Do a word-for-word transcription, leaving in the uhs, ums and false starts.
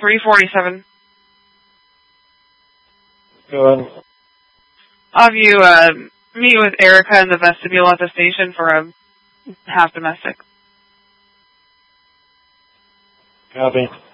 three forty-seven. Go ahead. I'll have you uh, meet with Erica in the vestibule at the station for a half domestic. Copy.